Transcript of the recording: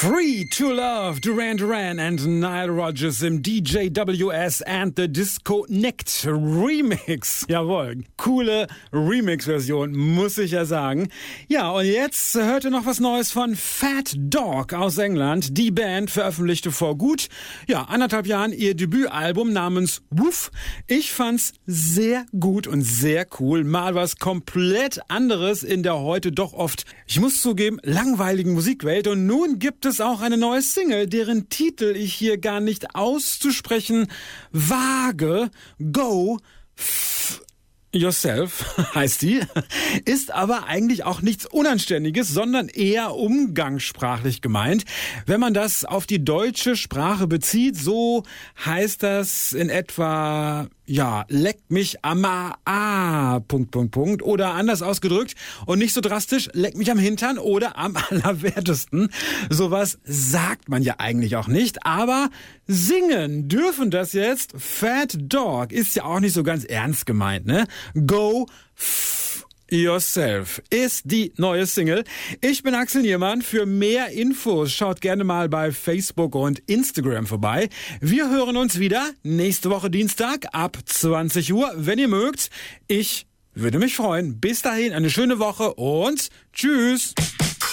Free to Love, Duran Duran and Nile Rodgers im DJWS and the Disconnect Remix. Jawohl, coole Remix-Version, muss ich ja sagen. Ja, und jetzt hört ihr noch was Neues von Fat Dog aus England. Die Band veröffentlichte vor gut, 1,5 Jahren ihr Debütalbum namens Woof. Ich fand's sehr gut und sehr cool. Mal was komplett anderes in der heute doch oft, ich muss zugeben, langweiligen Musikwelt. Und nun gibt es auch eine neue Single, deren Titel ich hier gar nicht auszusprechen wage. Go Yourself heißt die, ist aber eigentlich auch nichts Unanständiges, sondern eher umgangssprachlich gemeint. Wenn man das auf die deutsche Sprache bezieht, so heißt das in etwa, leck mich am Oder anders ausgedrückt und nicht so drastisch, leck mich am Hintern oder am allerwertesten. Sowas sagt man ja eigentlich auch nicht, aber singen dürfen das jetzt. Fat Dog ist ja auch nicht so ganz ernst gemeint, ne? Go Yourself ist die neue Single. Ich bin Axel Niermann. Für mehr Infos schaut gerne mal bei Facebook und Instagram vorbei. Wir hören uns wieder nächste Woche Dienstag ab 20 Uhr, wenn ihr mögt. Ich würde mich freuen. Bis dahin eine schöne Woche und tschüss.